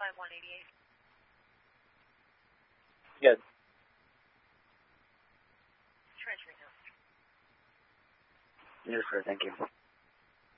5188. Good. Transferring now. Yes, sir. Thank you.